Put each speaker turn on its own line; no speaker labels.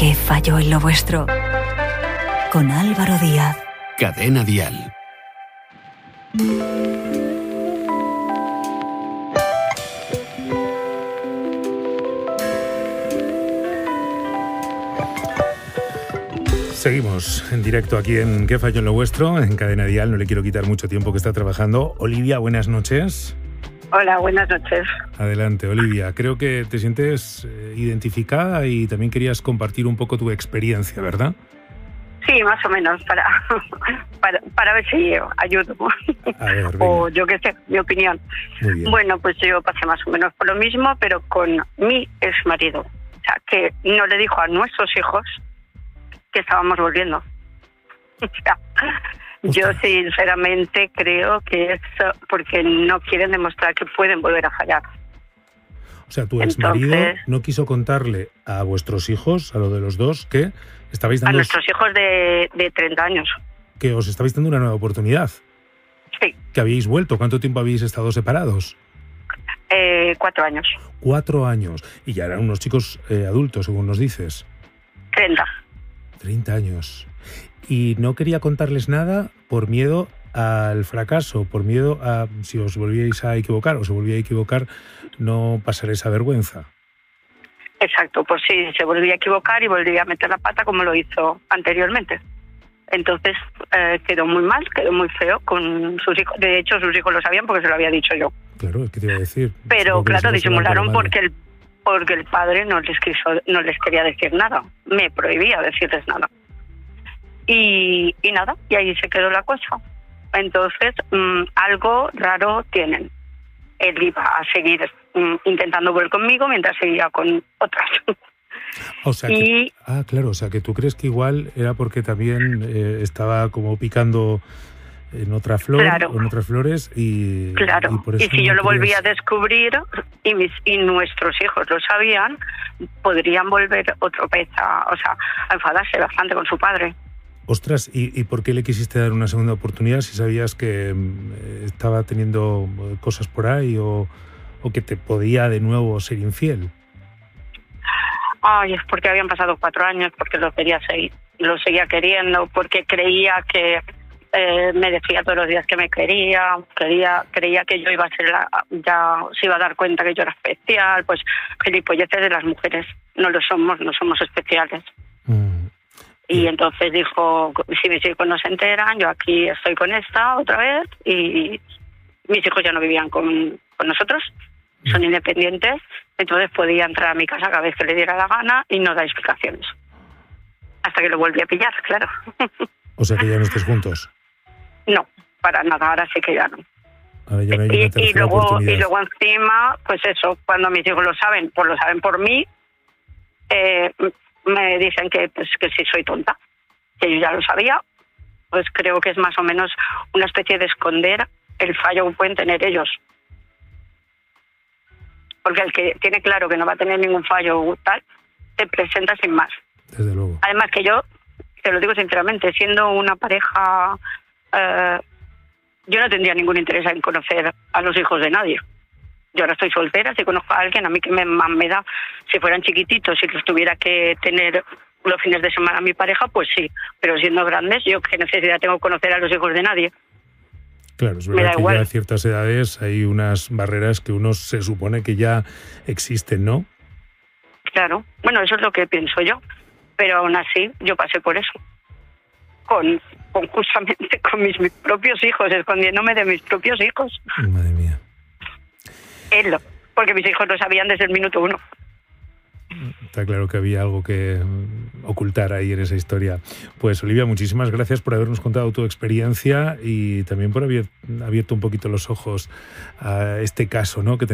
¿Qué falló en lo vuestro? Con Álvaro Díaz.
Cadena Dial.
Seguimos en directo aquí en ¿Qué falló en lo vuestro? En Cadena Dial. No le quiero quitar mucho tiempo que está trabajando. Olivia, buenas noches.
Hola, buenas noches.
Adelante, Olivia. Creo que te sientes identificada y también querías compartir un poco tu experiencia, ¿verdad?
Sí, más o menos, para ver si ayudo.
A ver,
o yo qué sé, mi opinión.
Muy bien.
Bueno, pues yo pasé más o menos por lo mismo, pero con mi exmarido. O sea, que no le dijo a nuestros hijos que estábamos volviendo. O sea, yo sinceramente creo que es porque no quieren demostrar que pueden volver a fallar.
O sea, tu exmarido no quiso contarle a vuestros hijos, a lo de los dos, que estabais dando...
A nuestros hijos de 30 años.
Que os estabais dando una nueva oportunidad.
Sí.
Que habíais vuelto. ¿Cuánto tiempo habéis estado separados?
4 años.
4 años. Y ya eran unos chicos adultos, según nos dices. 30 años. Y no quería contarles nada por miedo al fracaso, por miedo a, si os volvíais a equivocar o se volvía a equivocar, no pasar esa vergüenza.
Exacto, pues sí, se volvía a equivocar y volvía a meter la pata como lo hizo anteriormente. Entonces quedó muy mal, quedó muy feo con sus hijos. De hecho, sus hijos lo sabían porque se lo había dicho yo.
Claro, es que te iba a decir.
Pero claro, disimularon porque el padre no les quería decir nada. Me prohibía decirles nada. Y nada, y ahí se quedó la cosa. Entonces, algo raro tienen. Él iba a seguir intentando volver conmigo mientras seguía con otras.
O sea claro, o sea que tú crees que igual era porque también estaba como picando en otra flor, claro, o en otras flores y
claro.
Y por eso
y si yo lo volvía a descubrir y nuestros hijos lo sabían, podrían volver otra vez a enfadarse bastante con su padre.
Ostras, ¿y por qué le quisiste dar una segunda oportunidad si sabías que estaba teniendo cosas por ahí o que te podía de nuevo ser infiel?
Ay, es porque habían pasado 4 años, porque lo seguía queriendo, porque creía que me decía todos los días que me quería, creía que yo iba a ser ya se iba a dar cuenta que yo era especial, pues gilipolleces de las mujeres, no somos especiales. Y entonces dijo, si mis hijos no se enteran, yo aquí estoy con esta otra vez, y mis hijos ya no vivían con nosotros, son independientes, entonces podía entrar a mi casa cada vez que le diera la gana y no da explicaciones. Hasta que lo volví a pillar, claro.
O sea que ya no estés juntos.
No, para nada, ahora sí que ya no.
Ahora ya no hay una tercera oportunidad.
Y luego encima, pues eso, cuando mis hijos lo saben por mí, me dicen que sí soy tonta, que yo ya lo sabía. Pues creo que es más o menos una especie de esconder el fallo que pueden tener ellos. Porque el que tiene claro que no va a tener ningún fallo tal, se presenta sin más.
Desde luego.
Además que yo, te lo digo sinceramente, siendo una pareja, yo no tendría ningún interés en conocer a los hijos de nadie. Yo ahora estoy soltera, si conozco a alguien, a mí que más me da, si fueran chiquititos, si los tuviera que tener los fines de semana a mi pareja, pues sí. Pero siendo grandes, yo qué necesidad tengo de conocer a los hijos de nadie.
Claro, es verdad que ya a ciertas edades hay unas barreras que uno se supone que ya existen, ¿no?
Claro, bueno, eso es lo que pienso yo. Pero aún así, yo pasé por eso. Justamente con mis propios hijos, escondiéndome de mis propios hijos.
Madre mía.
Porque mis hijos lo sabían desde el minuto 1.
Está claro que había algo que ocultar ahí en esa historia. Pues Olivia, muchísimas gracias por habernos contado tu experiencia y también por haber abierto un poquito los ojos a este caso, ¿no?, que